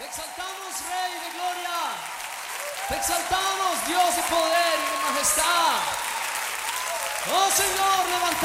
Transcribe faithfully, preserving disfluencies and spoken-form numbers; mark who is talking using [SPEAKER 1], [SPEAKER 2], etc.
[SPEAKER 1] Te exaltamos, Rey de gloria. Te exaltamos, Dios de poder y de majestad. Oh Señor, levanta.